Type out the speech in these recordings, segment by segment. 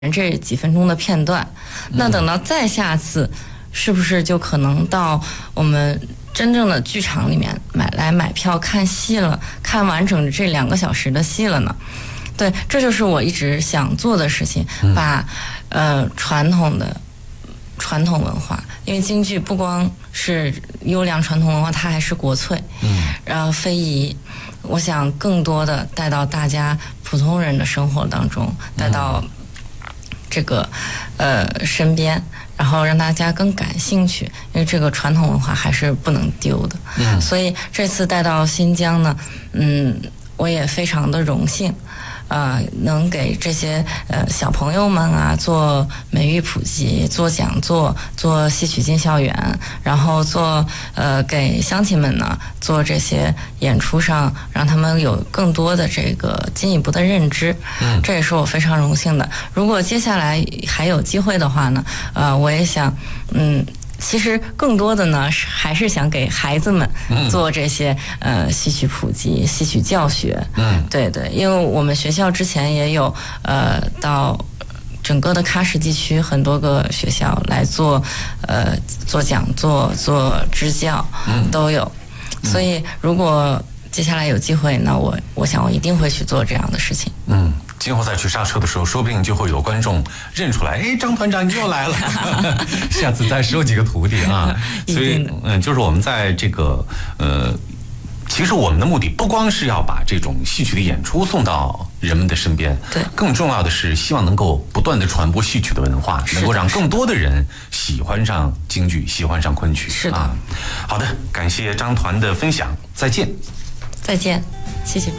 这几分钟的片段。那等到再下次，是不是就可能到我们真正的剧场里面买票看戏了，看完整这2个小时的戏了呢？对，这就是我一直想做的事情，把传统文化，因为京剧不光是优良传统文化，它还是国粹，然后非遗。我想更多的带到大家普通人的生活当中，带到这个身边，然后让大家更感兴趣，因为这个传统文化还是不能丢的。所以这次带到新疆呢，我也非常的荣幸。能给这些小朋友们啊做美育普及，做讲座，做戏曲进校园，然后做给乡亲们呢做这些演出上，让他们有更多的这个进一步的认知。这也是我非常荣幸的。如果接下来还有机会的话呢，我也想其实更多的呢，还是想给孩子们做这些戏曲普及、戏曲教学。对，因为我们学校之前也有到整个的喀什地区很多个学校来做讲座、做支教，都有。所以如果接下来有机会，那我想我一定会去做这样的事情。 今后再去刹车的时候，说不定就会有观众认出来，张团长你又来了，下次再收几个徒弟啊。所以就是我们在这个其实我们的目的不光是要把这种戏曲的演出送到人们的身边， 对， 更重要的是希望能够不断的传播戏曲的文化，能够让更多的人喜欢上京剧，喜欢上昆曲。 是的。 好的，感谢张团的分享，再见。 再见，谢谢。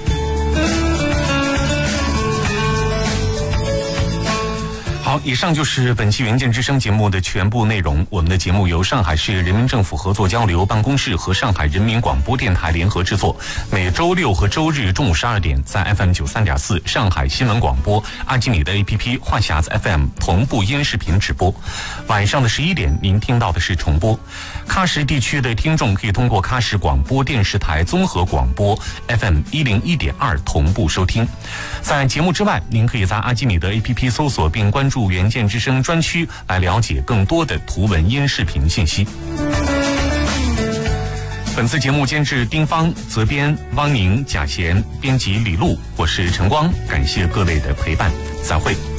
好，以上就是本期《原件之声》节目的全部内容。我们的节目由上海市人民政府合作交流办公室和上海人民广播电台联合制作，每周六和周日中午12点在 FM93.4 上海新闻广播、阿基米德 APP、话匣子 FM 同步音视频直播。晚上的11点您听到的是重播。喀什地区的听众可以通过喀什广播电视台综合广播 FM101.2 同步收听。在节目之外，您可以在阿基米德 APP 搜索并关注原件之声专区来了解更多的图文音视频信息。本次节目监制丁芳，责编汪宁、贾贤，编辑李璐，我是陈光，感谢各位的陪伴，再会。